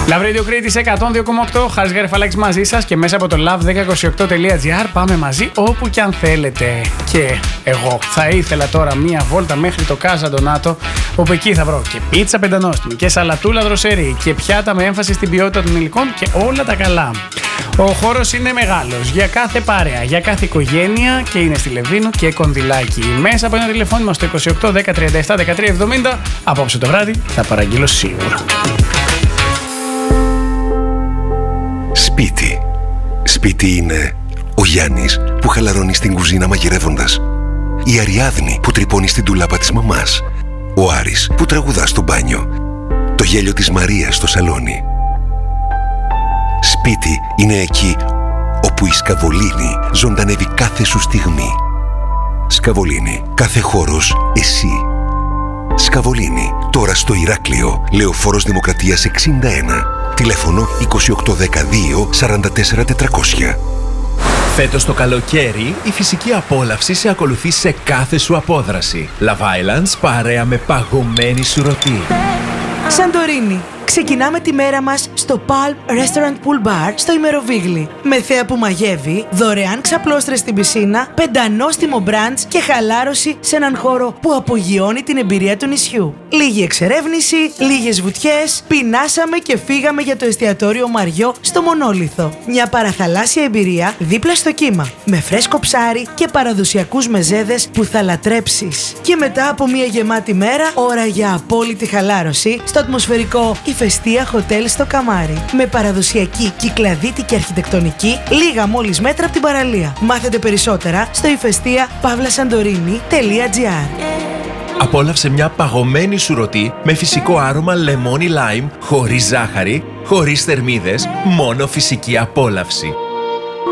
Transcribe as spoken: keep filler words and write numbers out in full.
Love Radio Crete εκατόν δύο κόμμα οκτώ. Χάρης Γαρυφαλάκης μαζί σας και μέσα από το λαβ δέκα είκοσι οκτώ τελεία τζι άρ πάμε μαζί όπου κι αν θέλετε. Και εγώ θα ήθελα τώρα μία βόλτα μέχρι το Casa Donato, όπου εκεί θα βρω και πίτσα πεντανόστιμη και σαλατούλα δροσερή και πιάτα με έμφαση στην ποιότητα των υλικών και όλα τα καλά. Ο χώρος είναι μεγάλος για κάθε παρέα, για κάθε οικογένεια και είναι στη Λεβίνου και Κονδυλάκι. Μέσα από ένα τηλεφώνημα στο είκοσι οκτώ δέκα τριάντα επτά δεκατρία εβδομήντα. Απόψε το βράδυ θα παραγγείλω σίγουρα. Σπίτι. Σπίτι είναι ο Γιάννης που χαλαρώνει στην κουζίνα μαγειρεύοντας, η Αριάδνη που τρυπώνει στην τουλάπα της μαμάς, ο Άρης που τραγουδά στο μπάνιο, το γέλιο της Μαρίας στο σαλόνι. Σπίτι είναι εκεί όπου η Σκαβολίνη ζωντανεύει κάθε σου στιγμή. Σκαβολίνη, κάθε χώρος εσύ. Σκαβολίνη, τώρα στο Ηράκλειο, Λεωφόρος Δημοκρατίας εξήντα ένα. Τηλέφωνο είκοσι οκτώ δεκαδύο σαράντα τέσσερα τετρακόσια. Φέτος το καλοκαίρι, η φυσική απόλαυση σε ακολουθεί σε κάθε σου απόδραση. Love Islands παρέα με παγωμένη σουρωτή. Σαντορίνη. Ξεκινάμε τη μέρα μας στο Palm Restaurant Pool Bar στο Ημεροβίγλι. Με θέα που μαγεύει, δωρεάν ξαπλώστρες στην πισίνα, πεντανόστιμο μπραντς και χαλάρωση σε έναν χώρο που απογειώνει την εμπειρία του νησιού. Λίγη εξερεύνηση, λίγες βουτιές, πεινάσαμε και φύγαμε για το εστιατόριο Μαριό στο Μονόλιθο. Μια παραθαλάσσια εμπειρία δίπλα στο κύμα, με φρέσκο ψάρι και παραδοσιακούς μεζέδες που θα λατρέψεις. Και μετά από μια γεμάτη μέρα, ώρα για απόλυτη χαλάρωση στο ατμοσφαιρικό Ηφαιστία Hotel στο Καμάρι. Με παραδοσιακή κυκλαδίτη αρχιτεκτονική, λίγα μόλις μέτρα από την παραλία. Μάθετε περισσότερα στο ηφαιστία παύλα σαντορίνη τελεία τζι άρ. Απόλαυσε μια παγωμένη σουρωτή με φυσικό άρωμα λεμόνι λάιμ, χωρίς ζάχαρη, χωρίς θερμίδες, μόνο φυσική απόλαυση.